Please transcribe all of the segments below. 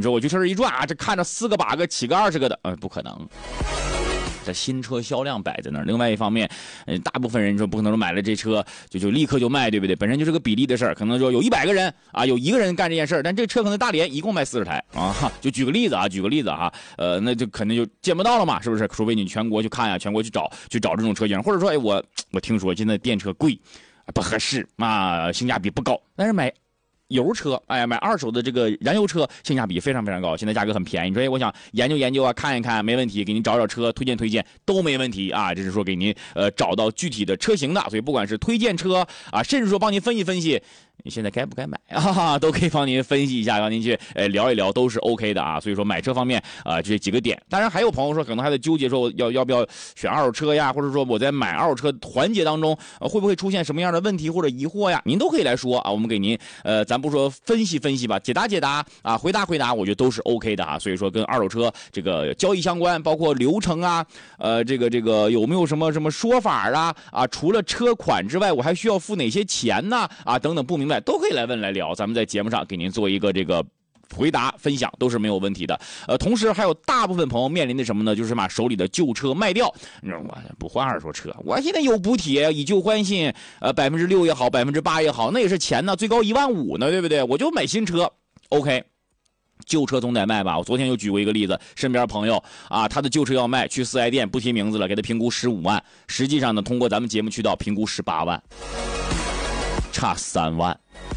你说我去车市一转啊，这看着4个8个起个20个的，不可能。这新车销量摆在那儿，另外一方面，大部分人说不可能说买了这车就立刻就卖，对不对？本身就是个比例的事儿，可能说有100个人啊，有1个人干这件事儿，但这车可能大连一共卖40台啊，就举个例子哈，那就肯定就见不到了嘛，是不是？除非你全国去看呀，全国去找这种车型，或者说，我听说现在电车贵，不合适啊，性价比不高，但是买油车，买二手的这个燃油车性价比非常非常高，现在价格很便宜。你说我想研究研究啊，看一看没问题，给您找找车推荐都没问题啊。这是说给您找到具体的车型的，所以不管是推荐车啊，甚至说帮您分析分析你现在该不该买啊，都可以帮您分析一下，让您去聊一聊，都是 OK 的啊。所以说买车方面这几个点，当然还有朋友说可能还在纠结说要不要选二手车呀，或者说我在买二手车环节当中会不会出现什么样的问题或者疑惑呀，您都可以来说啊，我们给您咱不说分析分析吧，解答啊，回答，我觉得都是 OK 的啊。所以说跟二手车这个交易相关，包括流程啊，这个有没有什么说法啊，除了车款之外，我还需要付哪些钱呢？啊，等等不明白都可以来问来聊，咱们在节目上给您做一个这个回答分享，都是没有问题的。同时还有大部分朋友面临的什么呢？就是把手里的旧车卖掉。你说我不换二手车，我现在有补贴，以旧换新，6%也好，8%也好，那也是钱呢，最高15000呢，对不对？我就买新车 ，OK。旧车总得卖吧？我昨天又举过一个例子，身边朋友啊，他的旧车要卖，去4S店不提名字了，给他评估15万，实际上呢，通过咱们节目渠道评估18万，差3万。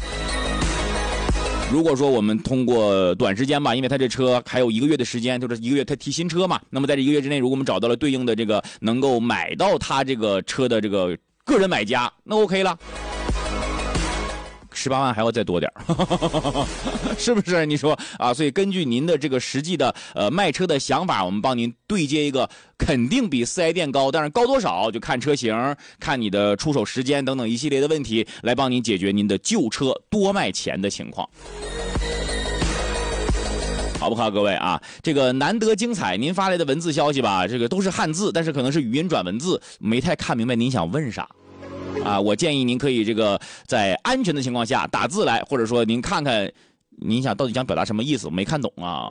如果说我们通过短时间吧，因为他这车还有1个月的时间，就是1个月他提新车嘛，那么在这1个月之内，如果我们找到了对应的这个能够买到他这个车的这个个人买家，那 OK 了。18万还要再多点是不是？你说啊，所以根据您的这个实际的卖车的想法，我们帮您对接一个肯定比4S店高，但是高多少就看车型、看你的出手时间等等一系列的问题，来帮您解决您的旧车多卖钱的情况。好不好，各位啊？这个难得精彩，您发来的文字消息吧，这个都是汉字，但是可能是语音转文字，没太看明白您想问啥。我建议您可以这个在安全的情况下打字来，或者说您看看您到底想表达什么意思，我没看懂啊。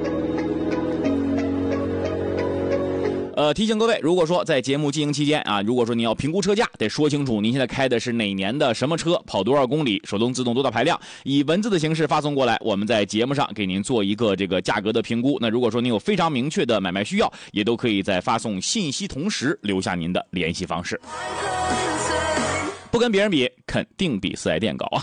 提醒各位，如果说在节目进行期间啊，如果说你要评估车价，得说清楚您现在开的是哪年的什么车，跑多少公里，手动自动多大排量，以文字的形式发送过来，我们在节目上给您做一个这个价格的评估。那如果说您有非常明确的买卖需要，也都可以在发送信息同时留下您的联系方式。不跟别人比，肯定比4S店高，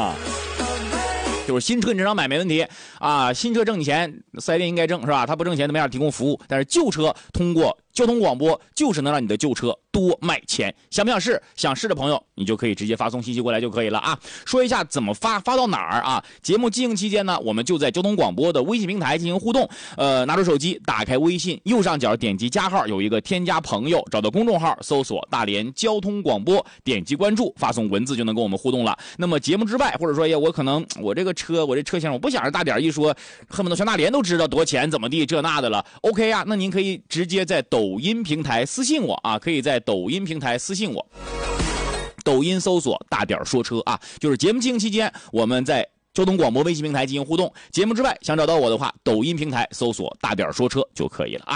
就是新车你正常买没问题啊，新车挣你钱，4S店应该挣是吧？他不挣钱，他没法提供服务。但是旧车通过交通广播就是能让你的旧车多卖钱。想不想试？想试的朋友，你就可以直接发送信息过来就可以了啊。说一下怎么发到哪儿啊？节目进行期间呢，我们就在交通广播的微信平台进行互动。拿出手机，打开微信，右上角点击加号，有一个添加朋友，找到公众号，搜索大连交通广播，点击关注，发送文字就能跟我们互动了。那么节目之外，或者说我可能我这车型我不想着大点一说，恨不得全大连都知道多钱怎么地这那的了。OK 啊，那您可以直接在抖音平台私信我啊，可以在抖音平台私信我，抖音搜索大点说车啊，就是节目进行期间我们在交通广播微信平台进行互动，节目之外想找到我的话，抖音平台搜索大点说车就可以了啊。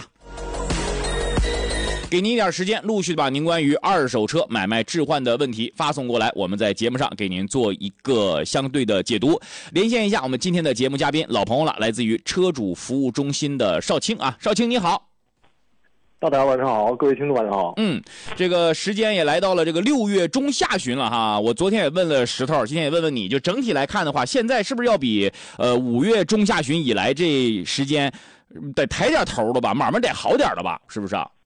给您一点时间，陆续把您关于二手车买卖置换的问题发送过来，我们在节目上给您做一个相对的解读。连线一下我们今天的节目嘉宾，老朋友了，来自于车主服务中心的邵青啊，邵青你好。 大家晚上好，各位听众晚上好。 这个时间也来到了这个6月中下旬了哈。我昨天也问了石头，今天也问问你，就整体来看的话，现在是不是要比5月中下旬以来这时间得抬点头了吧，慢慢得好点了吧，是不是啊？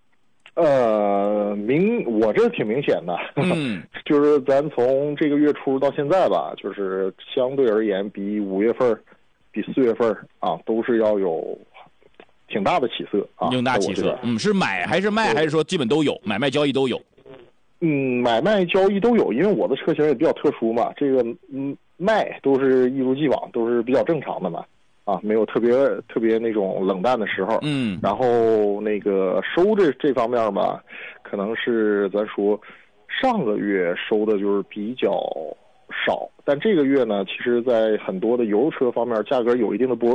我这挺明显的，就是咱从这个月初到现在吧，就是相对而言比5月份、比4月份啊，都是要有挺大的起色啊， 挺大起色。是买还是卖，还是说基本都有，买卖交易都有？ 买卖交易都有，因为我的车型也比较特殊嘛，这个卖都是一如既往，都是比较正常的嘛。啊，没有特别那种冷淡的时候，然后那个收这方面吧，可能是咱说上个月收的就是比较少，但这个月呢，其实在很多的油车方面价格有一定的波动。